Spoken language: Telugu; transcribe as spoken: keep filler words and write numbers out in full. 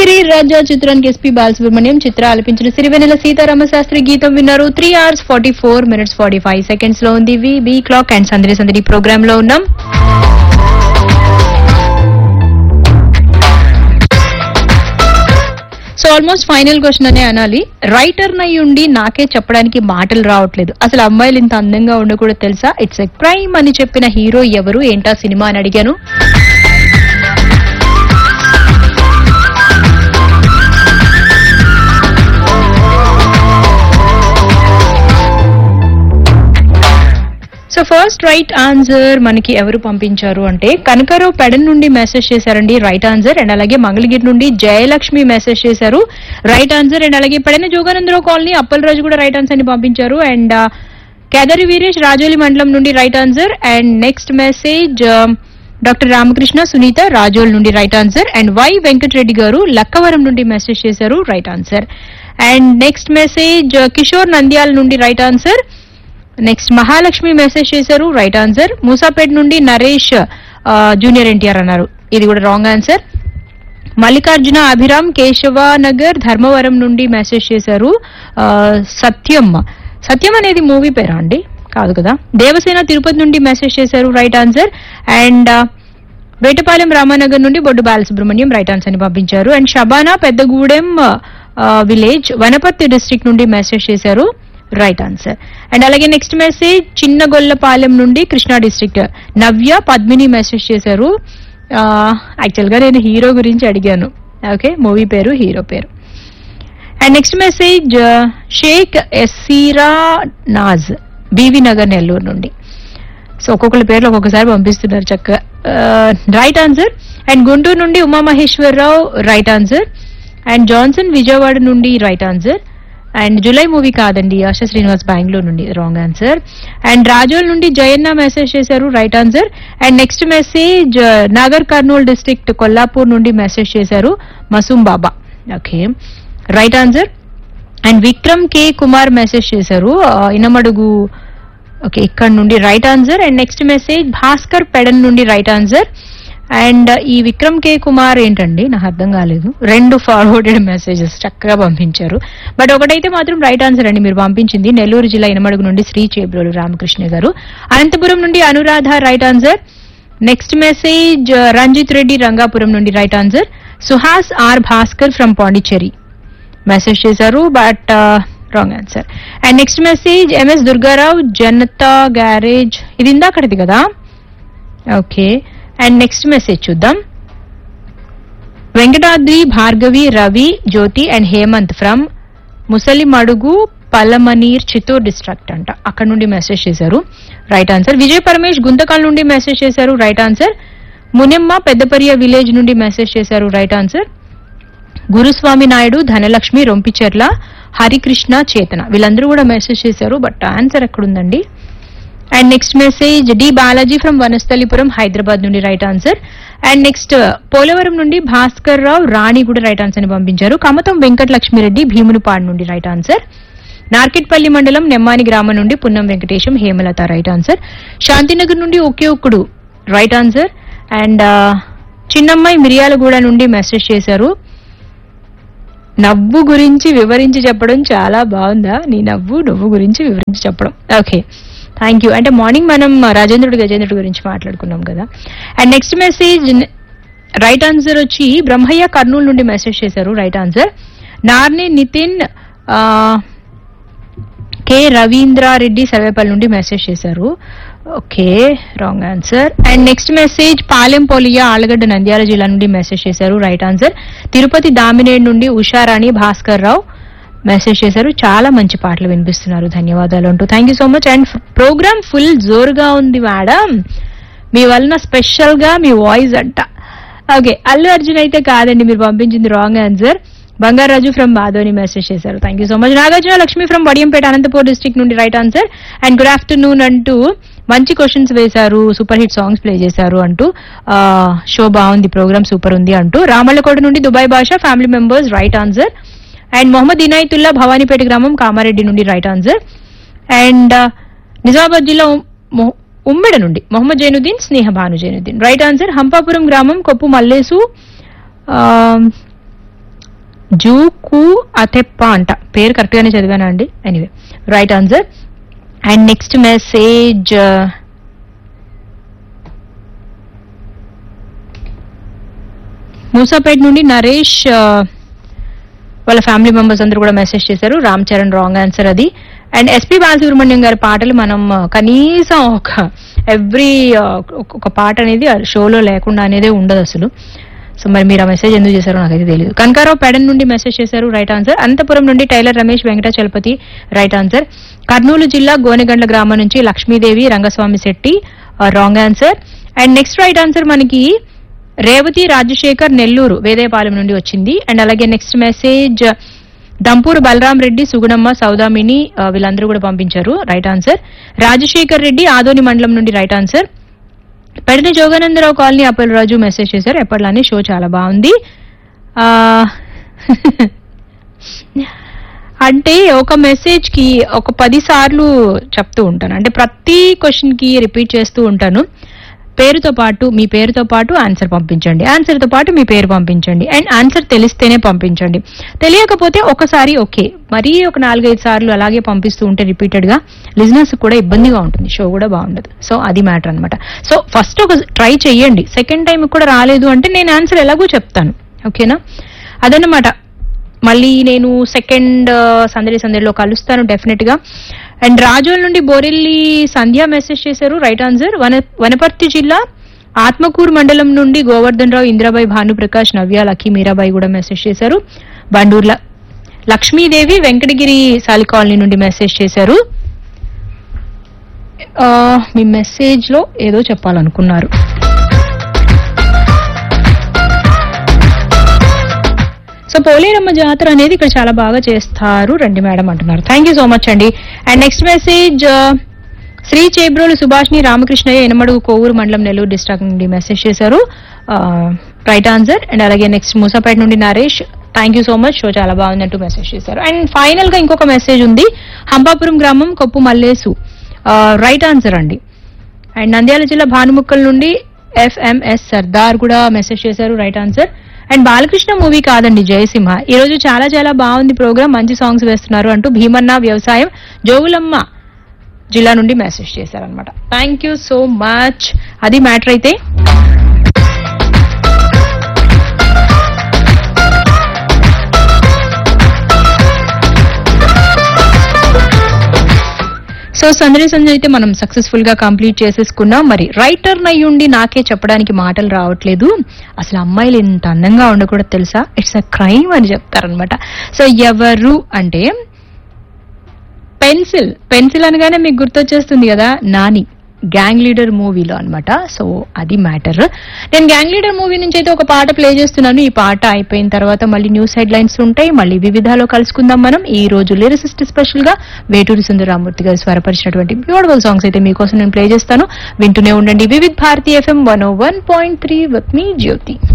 పోకిరి రాజా చిత్రానికి ఎస్పీ బాలసుబ్రహ్మణ్యం చిత్ర ఆలపించిన సిరివెన్నెల సీతారామ శాస్త్రి గీతం విన్నారు. Three hours forty four minutes forty five seconds లో ఉంది బీ క్లాక్ అండ్ సందడి సందడి ప్రోగ్రామ్ లో ఉన్నాం. సో ఆల్మోస్ట్ ఫైనల్ క్వశ్చన్ అనే అనాలి. రైటర్ నై ఉండి నాకే చెప్పడానికి మాటలు రావట్లేదు, అసలు అమ్మాయిలు ఇంత అందంగా ఉండకూడదు తెలుసా, ఇట్స్ ఎ క్రైమ్ అని చెప్పిన హీరో ఎవరు, ఏంటా సినిమా అని అడిగాను. సో ఫస్ట్ రైట్ ఆన్సర్ మనకి ఎవరు పంపించారు అంటే కనకరావు పెడన్ నుండి మెసేజ్ చేశారండి, రైట్ ఆన్సర్. అండ్ అలాగే మంగళగిరి నుండి జయలక్ష్మి మెసేజ్ చేశారు, రైట్ ఆన్సర్. అండ్ అలాగే పెడన జోగానందరావు కాలనీ అప్పలరాజు కూడా రైట్ ఆన్సర్ ని పంపించారు. అండ్ కేదారి వీరేష్ రాజోలి మండలం నుండి right answer. And next message doctor Ramakrishna Sunitha Razole నుండి right answer. And why Venkatareddy గారు లక్కవరం నుండి మెసేజ్ చేశారు, right answer. And next message Kishore Nandyal నుండి right answer. Next Mahalakshmi message చేశారు, రైట్ ఆన్సర్. మూసాపేట్ నుండి నరేష్ జూనియర్ ఎన్టీఆర్ అన్నారు, ఇది కూడా రాంగ్ ఆన్సర్. మల్లికార్జున అభిరామ్ కేశవనగర్ ధర్మవరం నుండి మెసేజ్ చేశారు, సత్యం. సత్యం అనేది మూవీ పేరా అండి? కాదు కదా. దేవసేన తిరుపతి నుండి మెసేజ్ చేశారు, right answer. And Vetapalem Ramanagar నుండి బొడ్డు బాలసుబ్రహ్మణ్యం రైట్ ఆన్సర్ ని పంపించారు. And Shabana Peddagudem village Wanaparthy district నుండి మెసేజ్ చేశారు, రైట్ ఆన్సర్. అండ్ అలాగే నెక్స్ట్ మెసేజ్ చిన్నగొల్లపాలెం నుండి కృష్ణా డిస్ట్రిక్ట్ నవ్య పద్మిని మెసేజ్ చేశారు. యాక్చువల్ గా నేను హీరో గురించి అడిగాను, ఓకే, మూవీ పేరు హీరో పేరు. And next message Sheikh ఎస్సీరా Naaz BV Nagar Nellore నుండి. సో ఒక్కొక్కరి పేర్లు ఒక్కొక్కసారి పంపిస్తున్నారు చక్కగా, రైట్ ఆన్సర్. అండ్ గుంటూరు నుండి Umamaheswararao right answer. And Johnson Vijayawada నుండి right answer. And July movie కాదండి, ఆశా శ్రీనివాస్ బెంగళూరు నుండి రాంగ్ ఆన్సర్. అండ్ రాజోల్ నుండి జయన్న మెసేజ్ చేశారు, right answer. And next message Nagar Kurnool district Kollapur నుండి మెసేజ్ చేశారు, మసూమ్ బాబా, okay, right answer. And Vikram K Kumar message చేశారు, ఇనమడుగు, ఓకే, ఇక్కడ నుండి right answer. And next message Bhaskar Pedana నుండి రైట్ ఆన్సర్. అండ్ ఈ విక్రమ్ కే కుమార్ ఏంటండి నాకు అర్థం కాలేదు, రెండు ఫార్వర్డెడ్ మెసేజెస్ చక్కగా పంపించారు, బట్ ఒకటైతే మాత్రం రైట్ ఆన్సర్ అండి మీరు పంపించింది. నెల్లూరు జిల్లా ఇనమడుగు నుండి శ్రీ చేబ్రోలు రామకృష్ణ గారు. అనంతపురం నుండి Anuradha right answer. Next message Ranjith Reddy Rangapuram నుండి right answer. Suhas are Bhaskar from Pondicherry message చేశారు, but wrong answer. And next message MS Durgarao Janata garage, ఇది ఇందాకటిది కదా, ఓకే. అండ్ నెక్స్ట్ మెసేజ్ చూద్దాం. వెంకటాద్రి భార్గవి రవి జ్యోతి and Hemant from Musalimadugu పలమనీర్ Chittoor district అంట, అక్కడ నుండి మెసేజ్ చేశారు, రైట్ ఆన్సర్. విజయ్ పరమేష్ గుంతకల్ నుండి మెసేజ్ చేశారు, right answer. Munimma Peddapariya village నుండి మెసేజ్ చేశారు, రైట్ ఆన్సర్. గురుస్వామి నాయుడు ధనలక్ష్మి రొంపిచెర్ల హరికృష్ణ చేతన వీళ్ళందరూ కూడా మెసేజ్ చేశారు, బట్ ఆన్సర్ ఎక్కడుందండి. And next message D Balaji from Vanasthalipuram Hyderabad నుండి right answer. And next Polavaram నుండి భాస్కర్ రావు రాణి కూడా రైట్ ఆన్సర్ ని పంపించారు. కమతం వెంకట లక్ష్మిరెడ్డి భీమునిపాడు నుండి రైట్ ఆన్సర్. నార్కెట్పల్లి మండలం నెమ్మాని గ్రామం నుండి పున్నం వెంకటేశం హేమలత రైట్ ఆన్సర్. శాంతినగర్ నుండి ఒకే ఒక్కడు రైట్ ఆన్సర్. అండ్ చిన్నమ్మాయి మిరియాలగూడ నుండి మెసేజ్ చేశారు, నవ్వు గురించి వివరించి చెప్పడం చాలా బాగుందా, నీ నవ్వు నువ్వు గురించి వివరించి చెప్పడం, ఓకే, థ్యాంక్ యూ. అంటే మార్నింగ్ మనం రాజేంద్రుడు గజేంద్రుడు గురించి మాట్లాడుకున్నాం కదా. And next message right answer వచ్చి బ్రహ్మయ్య కర్నూలు నుండి మెసేజ్ చేశారు, right answer. Narni Nitin K Ravindra Reddy Sarvepalli నుండి మెసేజ్ చేశారు, okay, wrong answer. And next message Palem Polya Allagadda Nandyal జిల్లా నుండి మెసేజ్ చేశారు, రైట్ ఆన్సర్. తిరుపతి దామినేడ్ నుండి ఉషారాణి భాస్కర్ రావు మెసేజ్ చేశారు, చాలా మంచి పాటలు వినిపిస్తున్నారు, ధన్యవాదాలు అంటూ. Thank you so much. And programme full జోరుగా ఉంది మేడం, మీ వలన స్పెషల్ గా మీ వాయిస్ అంట, ఓకే. అల్లు అర్జున్ అయితే కాదండి, మీరు పంపించింది wrong answer. Bangarraju from మాధోని message చేశారు, thank you so much. Nagarjuna Lakshmi from Vadiyampeta Anantapur district నుండి right answer. And good afternoon అంటూ మంచి క్వశ్చన్స్ వేశారు, సూపర్ హిట్ సాంగ్స్ ప్లే చేశారు అంటూ, షో బాగుంది, ప్రోగ్రామ్ సూపర్ ఉంది అంటూ. రామల్లకోట నుండి దుబాయ్ భాష family members right answer. And Mohammed Inayatullah Bhavanipeta గ్రామం కామారెడ్డి నుండి రైట్ ఆన్సర్. అండ్ నిజామాబాద్ జిల్లా ఉమ్మెడ నుండి మొహమ్మద్ జైనుద్దీన్ స్నేహ భాను జైనుద్దీన్ రైట్ ఆన్సర్. హంపాపురం గ్రామం కొప్పు మల్లేసు జూకు అథెప్ప అంట, పేరు కరెక్ట్ గానే చదివానా అండి? Anyway right answer. And next message Moosapet నుండి నరేష్ వాళ్ళ ఫ్యామిలీ మెంబర్స్ అందరూ కూడా మెసేజ్ చేశారు. రామ్ చరణ్ రాంగ్ ఆన్సర్ అది. అండ్ ఎస్పీ బాలసుబ్రహ్మణ్యం గారి పాటలు మనం కనీసం ఒక ఎవ్రీ ఒక పాట అనేది షోలో లేకుండా అనేదే ఉండదు అసలు. సో మరి మీరు ఆ మెసేజ్ ఎందుకు చేశారో నాకైతే తెలియదు. కనకారావు పెడన్ నుండి మెసేజ్ చేశారు, రైట్ ఆన్సర్. అనంతపురం నుండి tailor Ramesh Venkatachalapathi, right answer. Kurnool జిల్లా గోనెగండ్ల గ్రామం నుంచి Lakshmidevi Rangaswamy Shetty, wrong answer. And next right answer మనకి రేవతి రాజశేఖర్ నెల్లూరు వేదేపాలెం నుండి వచ్చింది. అండ్ అలాగే నెక్స్ట్ మెసేజ్ దంపూరు బలరాం రెడ్డి, సుగుణమ్మ, సౌదామిని వీళ్ళందరూ కూడా పంపించారు, రైట్ ఆన్సర్. రాజశేఖర్ రెడ్డి ఆదోని మండలం నుండి right answer. పెడని Jogananda Rao colony Appalaraju message చేశారు, ఎప్పటిలానే షో చాలా బాగుంది. అంటే ఒక మెసేజ్ కి ఒక పది సార్లు చెప్తూ ఉంటాను, అంటే ప్రతి క్వశ్చన్ కి రిపీట్ చేస్తూ ఉంటాను. పేరుతో పాటు మీ పేరుతో పాటు ఆన్సర్ పంపించండి, ఆన్సర్ తో పాటు మీ పేరు పంపించండి, అండ్ ఆన్సర్ తెలిస్తేనే పంపించండి. తెలియకపోతే ఒకసారి ఓకే, మరీ ఒక నాలుగైదు సార్లు అలాగే పంపిస్తూ ఉంటే రిపీటెడ్ గా లిజనర్స్ కూడా ఇబ్బందిగా ఉంటుంది, షో కూడా బాగుండదు. సో అది మ్యాటర్ అనమాట. సో ఫస్ట్ ఒక ట్రై చెయ్యండి, సెకండ్ టైం కూడా రాలేదు అంటే నేను ఆన్సర్ ఎలాగో చెప్తాను, ఓకేనా? అదన్నమాట. మళ్ళీ నేను సెకండ్ సందడి సందడిలో కలుస్తాను డెఫినెట్ గా. అండ్ రాజోల్ నుండి బోరెల్లి సంధ్య మెసేజ్ చేశారు, రైట్ ఆన్సర్. వన వనపర్తి జిల్లా ఆత్మకూరు మండలం నుండి గోవర్ధన్ రావు, ఇందిరాబాయి, భానుప్రకాష్, నవ్య, లక్కీ, మీరాబాయి కూడా మెసేజ్ చేశారు. బండూర్ల లక్ష్మీదేవి వెంకటగిరి సాలి కాలనీ నుండి మెసేజ్ చేశారు. మీ మెసేజ్ లో ఏదో చెప్పాలనుకున్నారు. సో పోలేరమ్మ జాతర అనేది ఇక్కడ చాలా బాగా చేస్తారు రండి మేడం అంటున్నారు, థ్యాంక్ యూ సో మచ్ అండి. And next message Shri Chebrolu Subhashini Ramakrishnaiah, Enamadugu, Kovur మండలం, నెల్లూరు డిస్ట్రిక్ట్ నుండి మెసేజ్ చేశారు, రైట్ ఆన్సర్. అండ్ అలాగే నెక్స్ట్ మూసాపేట నుండి Naresh, thank you so much, show చాలా బాగుందంటూ మెసేజ్ చేశారు. అండ్ ఫైనల్ గా ఇంకొక మెసేజ్ ఉంది, హంపాపురం గ్రామం కొప్పు మల్లేసు, రైట్ ఆన్సర్ అండి. అండ్ నంద్యాల జిల్లా భానుముక్కల్ నుండి ఎఫ్ఎంఎస్ సర్దార్ కూడా మెసేజ్ చేశారు, right answer. And Balakrishna movie కాదండి జయసింహ, ఈ రోజు చాలా చాలా బాగుంది ప్రోగ్రామ్, మంచి సాంగ్స్ వేస్తున్నారు అంటూ భీమన్న వ్యవసాయం జోగులమ్మ జిల్లా నుండి మెసేజ్ చేశారనమాట, థ్యాంక్ యూ సో మచ్. అది మ్యాటర్ అయితే. సో సందడి సందడి అయితే మనం సక్సెస్ఫుల్ గా కంప్లీట్ చేసేసుకున్నాం. మరి రైటర్ నయ్యుండి నాకే చెప్పడానికి మాటలు రావట్లేదు, అసలు అమ్మాయిలు ఇంత అందంగా ఉండకూడదు తెలుసా, ఇట్స్ అ క్రైమ్ అని చెప్తారనమాట. సో ఎవరు అంటే పెన్సిల్, పెన్సిల్ అనగానే మీకు గుర్తొచ్చేస్తుంది కదా నాని, గ్యాంగ్ లీడర్ మూవీలో అనమాట. సో అది మ్యాటర్. నేను గ్యాంగ్ లీడర్ మూవీ నుంచి అయితే ఒక పాట ప్లే చేస్తున్నాను. ఈ పాట అయిపోయిన తర్వాత మళ్ళీ న్యూస్ హెడ్ లైన్స్ ఉంటాయి, మళ్ళీ వివిధాలో కలుసుకుందాం మనం. ఈ రోజు లిరిసిస్ట్ స్పెషల్ గా వేటూరి సుందరరామూర్తి గారు స్వరపరిచినటువంటి బ్యూటిఫుల్ సాంగ్స్ అయితే మీకోసం నేను ప్లే చేస్తాను. వింటూనే ఉండండి Vividh Bharati FM one oh one point three with me Jyothi.